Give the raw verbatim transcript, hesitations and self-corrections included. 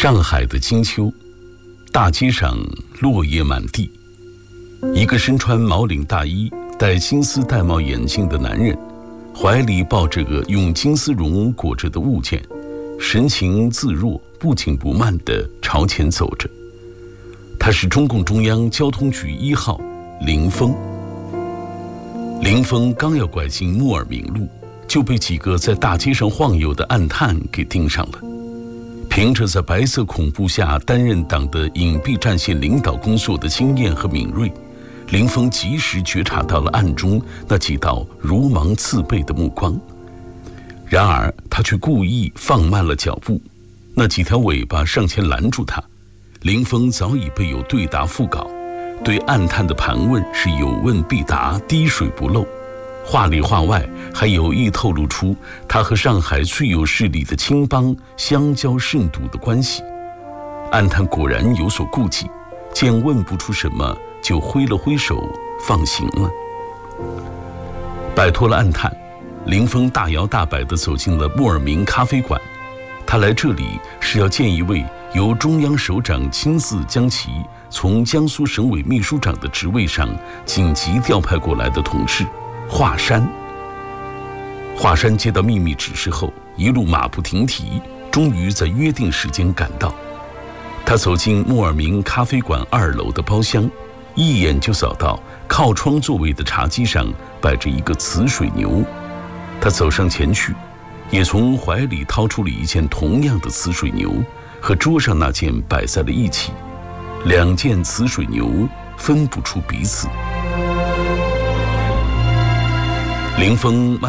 上海的金秋，大街上落叶满地。一个身穿毛领大衣、戴金丝玳瑁眼镜的男人，怀里抱着个用金丝绒裹着的物件，神情自若、不紧不慢地朝前走着。他是中共中央交通局一号林峰。林峰刚要拐进木尔明路，就被几个在大街上晃悠的暗探给盯上了。凭着在白色恐怖下担任党的隐蔽战线领导工作的经验和敏锐，林峰及时觉察到了暗中那几道如芒刺背的目光。然而他却故意放慢了脚步，那几条尾巴上前拦住他。林峰早已备有对答复稿，对暗探的盘问是有问必答，滴水不漏，话里话外还有意透露出他和上海最有势力的青帮相交甚笃的关系。暗探果然有所顾忌，见问不出什么，就挥了挥手放行了。摆脱了暗探，林峰大摇大摆地走进了木尔明咖啡馆。他来这里是要见一位由中央首长亲自将其从江苏省委秘书长的职位上紧急调派过来的同事华山。华山接到秘密指示后，一路马不停蹄，终于在约定时间赶到。他走进木尔明咖啡馆二楼的包厢，一眼就扫到靠窗座位的茶几上摆着一个瓷水牛。他走上前去，也从怀里掏出了一件同样的瓷水牛，和桌上那件摆在了一起。两件瓷水牛分不出彼此。林峰慢